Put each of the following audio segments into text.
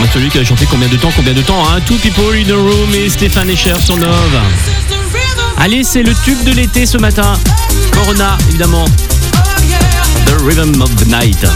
Celui qui a chanté combien de temps, hein. Two People in a Room et Stéphane Escher sur Nove. Allez, c'est le tube de l'été ce matin. Corona, évidemment. The Rhythm of the Night.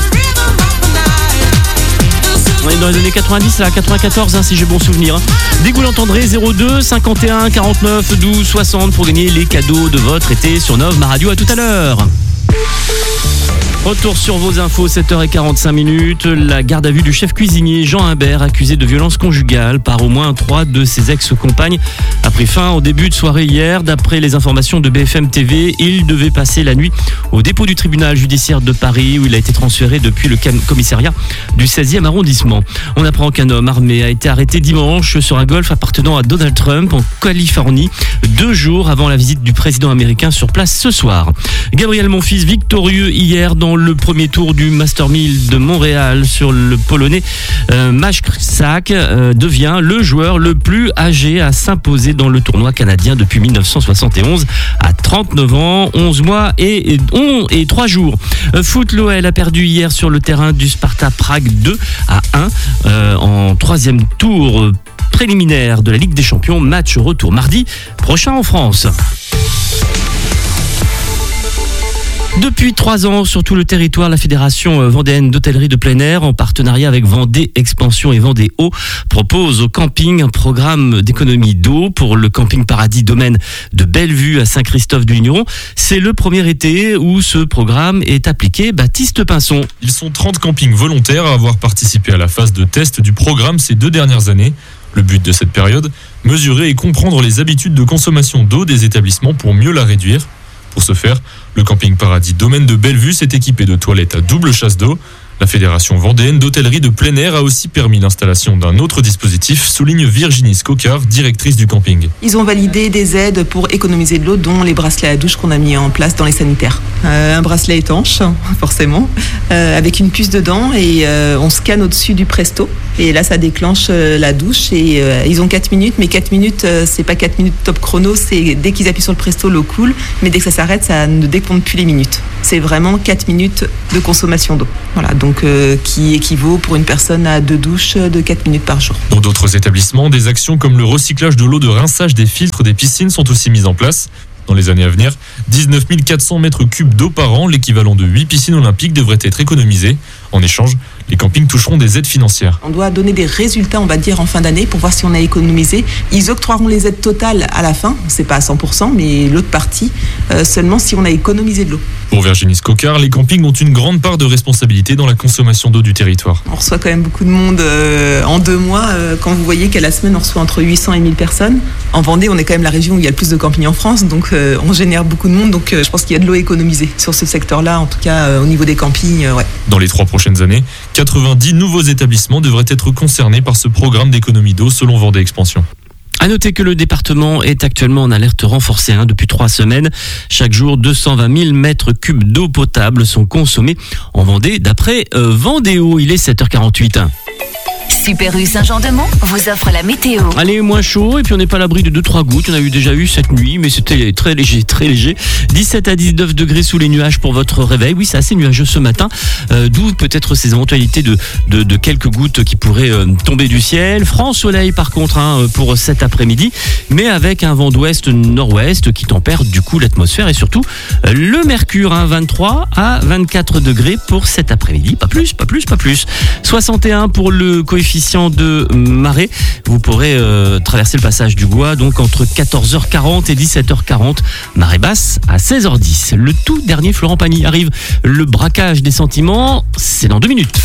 On est dans les années 90, là, 94, hein, si j'ai bon souvenir. Dès que vous l'entendrez, 02 51 49 12 60 pour gagner les cadeaux de votre été sur Nove, ma radio. À tout à l'heure. Retour sur vos infos, 7h45. La garde à vue du chef cuisinier Jean Humbert, accusé de violence conjugale par au moins 3 de ses ex-compagnes, a pris fin au début de soirée hier. D'après les informations de BFM TV, il devait passer la nuit au dépôt du tribunal judiciaire de Paris, où il a été transféré depuis le commissariat du 16e arrondissement. On apprend qu'un homme armé a été arrêté dimanche sur un golf appartenant à Donald Trump en Californie, 2 jours avant la visite du président américain sur place ce soir. Gabriel Monfils, victorieux hier dans le premier tour du Master 1000 de Montréal sur le Polonais Majcrzak, devient le joueur le plus âgé à s'imposer dans le tournoi canadien depuis 1971 à 39 ans, 11 mois et 3 jours. Foot, l'OL a perdu hier sur le terrain du Sparta Prague 2-1 en 3e tour préliminaire de la Ligue des Champions. Match retour mardi prochain en France. Depuis 3 ans, sur tout le territoire, la Fédération vendéenne d'hôtellerie de plein air, en partenariat avec Vendée Expansion et Vendée Eau, propose au camping un programme d'économie d'eau pour le camping Paradis Domaine de Bellevue à Saint-Christophe-du-Ligneron. C'est le premier été où ce programme est appliqué. Baptiste Pinson. Ils sont 30 campings volontaires à avoir participé à la phase de test du programme ces 2 dernières années. Le but de cette période, mesurer et comprendre les habitudes de consommation d'eau des établissements pour mieux la réduire. Pour ce faire, le camping Paradis Domaine de Bellevue s'est équipé de toilettes à double chasse d'eau. La Fédération vendéenne d'hôtellerie de plein air a aussi permis l'installation d'un autre dispositif, souligne Virginie Scocard, directrice du camping. Ils ont validé des aides pour économiser de l'eau, dont les bracelets à douche qu'on a mis en place dans les sanitaires. Un bracelet étanche, forcément, avec une puce dedans et on scanne au-dessus du Presto. Et là, ça déclenche la douche et ils ont 4 minutes, mais 4 minutes, c'est pas 4 minutes top chrono, c'est dès qu'ils appuient sur le Presto, l'eau coule, mais dès que ça s'arrête, ça ne décompte plus les minutes. C'est vraiment 4 minutes de consommation d'eau. Voilà, donc qui équivaut pour une personne à 2 douches de 4 minutes par jour. Dans d'autres établissements, des actions comme le recyclage de l'eau de rinçage des filtres des piscines sont aussi mises en place. Dans les années à venir, 19 400 mètres cubes d'eau par an, l'équivalent de 8 piscines olympiques, devraient être économisés. En échange, les campings toucheront des aides financières. On doit donner des résultats, on va dire, en fin d'année pour voir si on a économisé. Ils octroieront les aides totales à la fin, c'est pas à 100%, mais l'autre partie, seulement si on a économisé de l'eau. Pour Virginie Scocard, les campings ont une grande part de responsabilité dans la consommation d'eau du territoire. On reçoit quand même beaucoup de monde en 2 mois. Quand vous voyez qu'à la semaine, on reçoit entre 800 et 1000 personnes. En Vendée, on est quand même la région où il y a le plus de campings en France, donc on génère beaucoup de monde. Donc je pense qu'il y a de l'eau économisée sur ce secteur-là, en tout cas au niveau des campings. Ouais. Dans les 3 prochaines années, 90 nouveaux établissements devraient être concernés par ce programme d'économie d'eau selon Vendée Expansion. À noter que le département est actuellement en alerte renforcée depuis 3 semaines. Chaque jour, 220 000 mètres cubes d'eau potable sont consommés en Vendée, d'après Vendéo. Il est 7h48. Super U Saint-Jean-de-Mont vous offre la météo. Allez, moins chaud, et puis on n'est pas à l'abri de 2-3 gouttes. On a déjà eu cette nuit, mais c'était très léger, très léger. 17 à 19 degrés sous les nuages pour votre réveil. Oui, c'est assez nuageux ce matin, d'où peut-être ces éventualités de quelques gouttes qui pourraient tomber du ciel. Franc soleil par contre pour cet après-midi, mais avec un vent d'ouest-nord-ouest qui tempère du coup l'atmosphère et surtout le mercure, 23 à 24 degrés pour cet après-midi. Pas plus. 61 pour le coefficient de marée. Vous pourrez traverser le passage du Gois donc entre 14h40 et 17h40. Marée basse à 16h10. Le tout dernier Florent Pagny arrive. Le braquage des sentiments, c'est dans 2 minutes.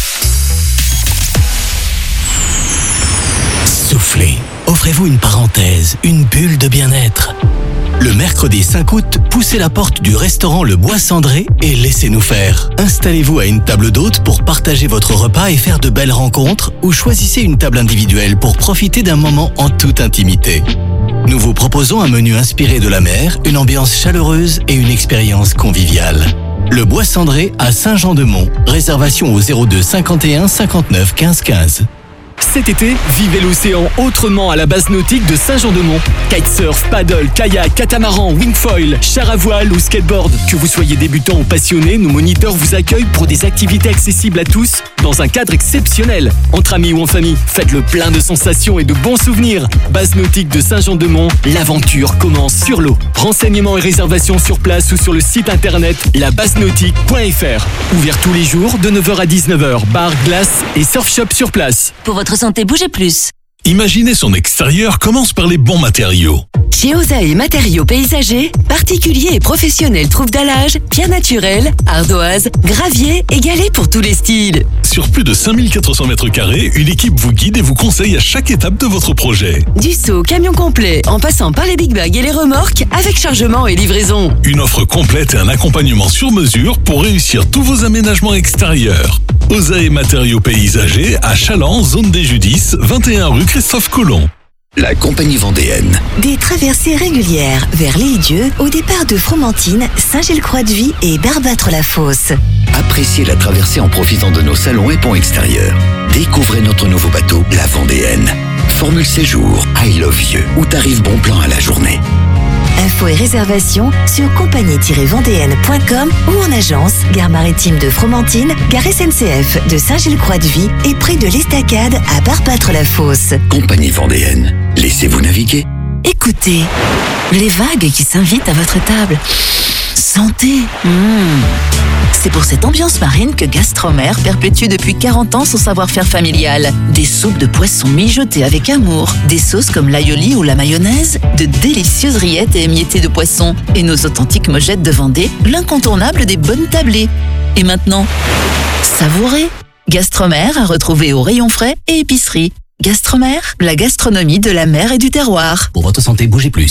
Soufflez. Offrez-vous une parenthèse, une bulle de bien-être. Le mercredi 5 août, poussez la porte du restaurant Le Bois Cendré et laissez-nous faire. Installez-vous à une table d'hôte pour partager votre repas et faire de belles rencontres, ou choisissez une table individuelle pour profiter d'un moment en toute intimité. Nous vous proposons un menu inspiré de la mer, une ambiance chaleureuse et une expérience conviviale. Le Bois Cendré à Saint-Jean-de-Mont. Réservation au 02 51 59 15 15. Cet été, vivez l'océan autrement à la base nautique de Saint-Jean-de-Mont. Kitesurf, paddle, kayak, catamaran, wingfoil, char à voile ou skateboard. Que vous soyez débutant ou passionné, nos moniteurs vous accueillent pour des activités accessibles à tous dans un cadre exceptionnel. Entre amis ou en famille, faites le plein de sensations et de bons souvenirs. Base nautique de Saint-Jean-de-Mont, l'aventure commence sur l'eau. Renseignements et réservations sur place ou sur le site internet labasenautique.fr. Ouvert tous les jours de 9h à 19h. Bar, glace et surf shop sur place. Pour votre santé, bougez plus. Imaginer son extérieur commence par les bons matériaux. Chez Osae Matériaux Paysagers, particuliers et professionnels trouvent dallage, pierre naturelle, ardoise, gravier et galets pour tous les styles. Sur plus de 5400 mètres carrés, une équipe vous guide et vous conseille à chaque étape de votre projet. Du seau au camion complet, en passant par les big bags et les remorques, avec chargement et livraison. Une offre complète et un accompagnement sur mesure pour réussir tous vos aménagements extérieurs. Osae Matériaux Paysagers à Chaland, zone des Judices, 21 rue Christophe Colomb. La Compagnie Vendéenne. Des traversées régulières vers les Dieux au départ de Fromentine, Saint-Gilles-Croix-de-Vie et Barbâtre-la-Fosse. Appréciez la traversée en profitant de nos salons et ponts extérieurs. Découvrez notre nouveau bateau, la Vendéenne. Formule séjour, I love you ou tarif bon plan à la journée. Infos et réservations sur compagnie-vendéenne.com ou en agence, gare maritime de Fromentine, gare SNCF de Saint-Gilles-Croix-de-Vie et près de l'Estacade à Barbâtre-la-Fosse. Compagnie Vendéenne. Laissez-vous naviguer. Écoutez, les vagues qui s'invitent à votre table. Sentez. C'est pour cette ambiance marine que Gastromer perpétue depuis 40 ans son savoir-faire familial. Des soupes de poissons mijotées avec amour, des sauces comme l'aioli ou la mayonnaise, de délicieuses rillettes et émiettées de poisson, et nos authentiques mojettes de Vendée, l'incontournable des bonnes tablées. Et maintenant, savourez. Gastromer à retrouver au rayon frais et épicerie. Gastromer, la gastronomie de la mer et du terroir. Pour votre santé, bougez plus.